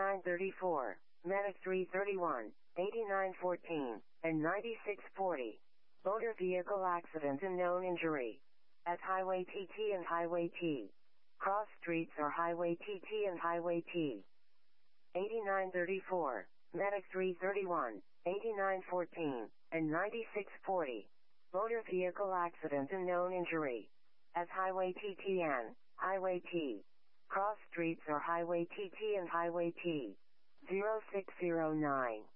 8934, Medic 331, 8914, and 9640. Motor vehicle accident and known injury. At Highway TT and Highway T. Cross streets are Highway TT and Highway T. 8934, Medic 331, 8914, and 9640. Motor vehicle accident and known injury. At Highway TTN, Highway T. Cross streets are Highway TT and Highway T. 0609.